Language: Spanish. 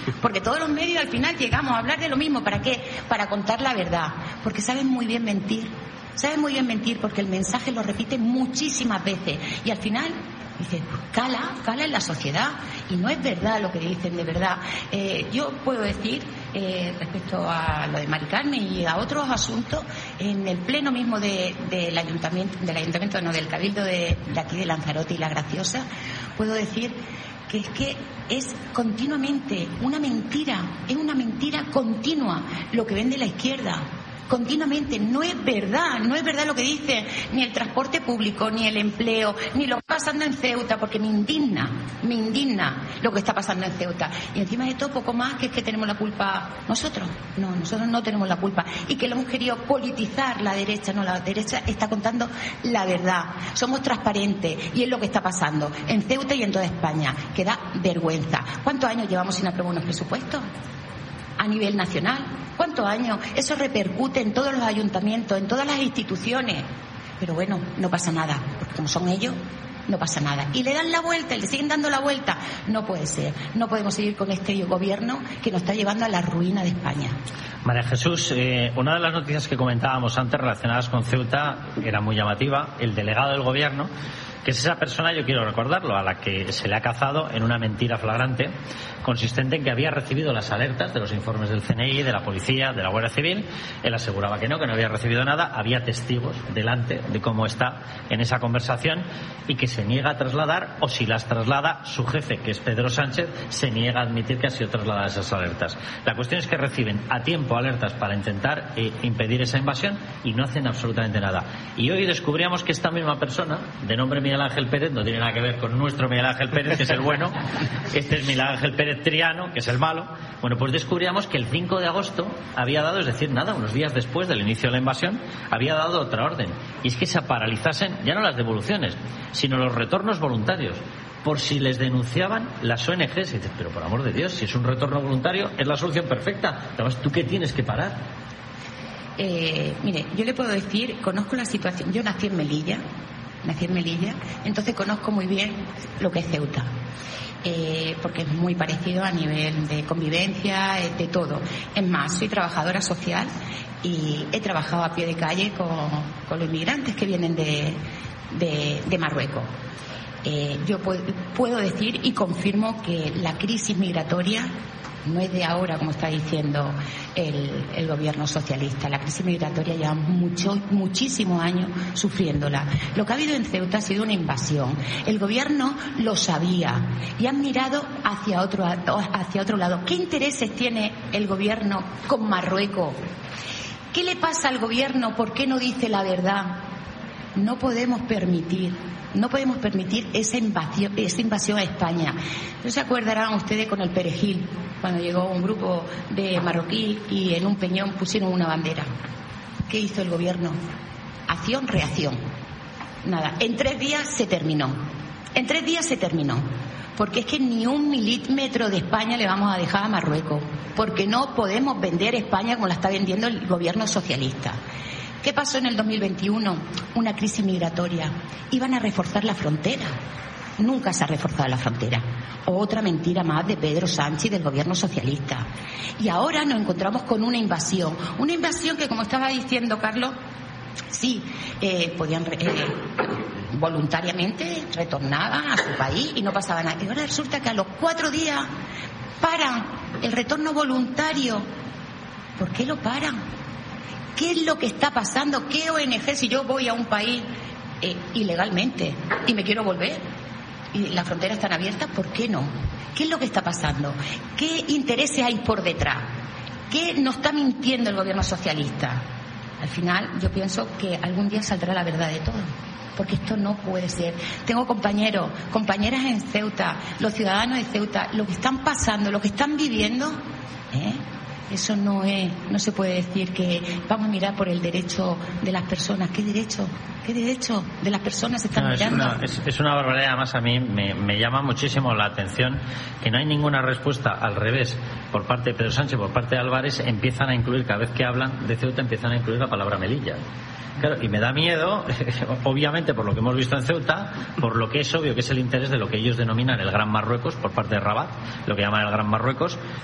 Porque todos los medios al final llegamos a hablar de lo mismo. ¿Para qué? Para contar la verdad. Porque saben muy bien mentir. Saben muy bien mentir porque el mensaje lo repiten muchísimas veces. Y al final dices, pues cala en la sociedad. Y no es verdad lo que dicen de verdad. Yo puedo decir, respecto a lo de Mari Carmen y a otros asuntos, en el pleno mismo del ayuntamiento, del Cabildo de aquí de Lanzarote y La Graciosa, puedo decir que es continuamente una mentira, es una mentira continua lo que vende la izquierda. Continuamente, no es verdad lo que dice ni el transporte público, ni el empleo, ni lo que está pasando en Ceuta, porque me indigna lo que está pasando en Ceuta. Y encima de todo, poco más que es que tenemos la culpa nosotros. No, nosotros no tenemos la culpa. Y que lo hemos querido politizar la derecha, no, la derecha está contando la verdad. Somos transparentes y es lo que está pasando en Ceuta y en toda España, que da vergüenza. ¿Cuántos años llevamos sin aprobar unos presupuestos? A nivel nacional. ¿Cuántos años? Eso repercute en todos los ayuntamientos, en todas las instituciones. Pero bueno, no pasa nada, porque como son ellos, no pasa nada. Y le dan la vuelta, y le siguen dando la vuelta. No puede ser. No podemos seguir con este gobierno que nos está llevando a la ruina de España. María Jesús, una de las noticias que comentábamos antes relacionadas con Ceuta era muy llamativa. El delegado del gobierno, que es esa persona, yo quiero recordarlo, a la que se le ha cazado en una mentira flagrante, consistente en que había recibido las alertas de los informes del CNI, de la policía, de la Guardia Civil. Él aseguraba que no había recibido nada. Había testigos delante de cómo está en esa conversación y que se niega a trasladar, o si las traslada, su jefe, que es Pedro Sánchez, se niega a admitir que ha sido trasladada esas alertas. La cuestión es que reciben a tiempo alertas para intentar impedir esa invasión y no hacen absolutamente nada. Y hoy descubríamos que esta misma persona, de nombre Miguel Ángel Pérez, no tiene nada que ver con nuestro Miguel Ángel Pérez, que es el bueno, este es Miguel Ángel Pérez Triano, que es el malo. Bueno, pues descubríamos que el 5 de agosto había dado, es decir, nada, unos días después del inicio de la invasión, había dado otra orden, y es que se paralizasen ya no las devoluciones, sino los retornos voluntarios, por si les denunciaban las ONGs. Y dices, pero por amor de Dios, si es un retorno voluntario es la solución perfecta. Además, ¿tú qué tienes que parar? Mire, yo le puedo decir, conozco la situación. Yo nací en Melilla, entonces conozco muy bien lo que es Ceuta. Porque es muy parecido a nivel de convivencia, de todo. Es más, soy trabajadora social y he trabajado a pie de calle con los inmigrantes que vienen de Marruecos. Yo puedo decir y confirmo que la crisis migratoria no es de ahora, como está diciendo el gobierno socialista. La crisis migratoria lleva muchísimos años sufriéndola. Lo que ha habido en Ceuta ha sido una invasión. El gobierno lo sabía y han mirado hacia otro lado. ¿Qué intereses tiene el gobierno con Marruecos? ¿Qué le pasa al gobierno? ¿Por qué no dice la verdad? No podemos permitir esa invasión a España. ¿No se acordarán ustedes con el Perejil, cuando llegó un grupo de marroquí y en un peñón pusieron una bandera? ¿Qué hizo el gobierno? Acción, reacción. Nada, en 3 días se terminó. Porque es que ni un milímetro de España le vamos a dejar a Marruecos, porque no podemos vender España como la está vendiendo el gobierno socialista. ¿Qué pasó en el 2021? Una crisis migratoria. Iban a reforzar la frontera. Nunca se ha reforzado la frontera. Otra mentira más de Pedro Sánchez y del gobierno socialista. Y ahora nos encontramos con una invasión. Una invasión que, como estaba diciendo Carlos, sí, podían voluntariamente retornaban a su país y no pasaba nada. Y ahora resulta que a los 4 días paran el retorno voluntario. ¿Por qué lo paran? ¿Qué es lo que está pasando? ¿Qué ONG, si yo voy a un país ilegalmente y me quiero volver y las fronteras están abiertas, ¿por qué no? ¿Qué es lo que está pasando? ¿Qué intereses hay por detrás? ¿Qué nos está mintiendo el gobierno socialista? Al final yo pienso que algún día saldrá la verdad de todo, porque esto no puede ser. Tengo compañeros, compañeras en Ceuta, los ciudadanos de Ceuta, lo que están pasando, lo que están viviendo, eso no se puede decir que vamos a mirar por el derecho de las personas. ¿Qué derecho de las personas se están mirando? Es una barbaridad. Además, a mí me llama muchísimo la atención que no hay ninguna respuesta al revés por parte de Pedro Sánchez, por parte de Álvarez. Empiezan a incluir, cada vez que hablan de Ceuta, empiezan a incluir la palabra Melilla. Claro, y me da miedo, obviamente, por lo que hemos visto en Ceuta, por lo que es obvio que es el interés de lo que ellos denominan el Gran Marruecos por parte de Rabat, lo que llaman el Gran Marruecos.